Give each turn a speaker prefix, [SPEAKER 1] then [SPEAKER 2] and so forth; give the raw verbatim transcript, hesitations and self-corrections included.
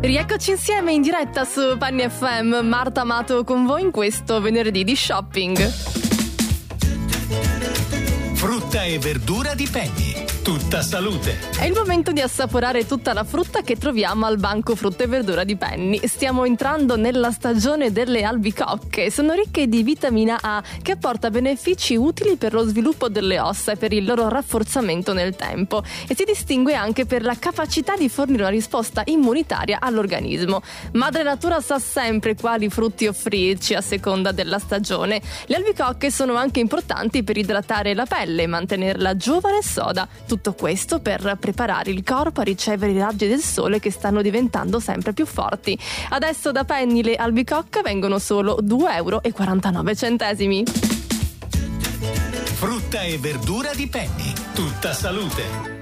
[SPEAKER 1] Rieccoci insieme in diretta su Penny F M, Marta Amato con voi in questo venerdì di shopping.
[SPEAKER 2] Frutta e verdura di Penny, tutta salute.
[SPEAKER 1] È il momento di assaporare tutta la frutta che troviamo al banco frutta e verdura di Penny. Stiamo entrando nella stagione delle albicocche. Sono ricche di vitamina A che apporta benefici utili per lo sviluppo delle ossa e per il loro rafforzamento nel tempo, e si distingue anche per la capacità di fornire una risposta immunitaria all'organismo. Madre Natura sa sempre quali frutti offrirci a seconda della stagione. Le albicocche sono anche importanti per idratare la pelle e mantenerla giovane e soda. Tutto questo per preparare il corpo a ricevere i raggi del sole che stanno diventando sempre più forti. Adesso da Penny le albicocche vengono solo due euro e quarantanove centesimi.
[SPEAKER 2] Frutta e verdura di Penny, tutta salute.